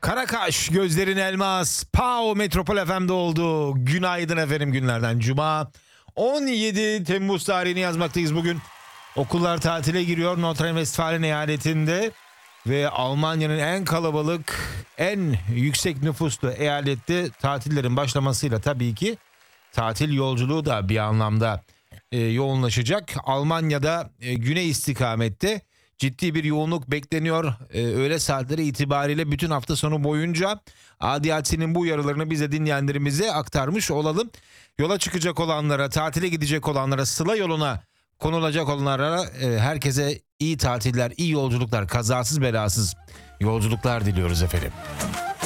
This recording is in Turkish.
Karakaş, gözlerin elmas, Pau Metropol FM'de oldu. Günaydın efendim, günlerden Cuma. 17 Temmuz tarihini yazmaktayız bugün. Okullar tatile giriyor Nordrhein-Westfalen eyaletinde. Ve Almanya'nın en kalabalık, en yüksek nüfuslu eyalette tatillerin başlamasıyla tabii ki tatil yolculuğu da bir anlamda yoğunlaşacak. Almanya'da güney istikamette ciddi bir yoğunluk bekleniyor. Öğle saatleri itibariyle bütün hafta sonu boyunca ADAC'nin bu uyarılarını bize, dinleyenlerimize aktarmış olalım. Yola çıkacak olanlara, tatile gidecek olanlara, Sıla yoluna konulacak olanlara herkese iyi tatiller, iyi yolculuklar, kazasız belasız yolculuklar diliyoruz efendim.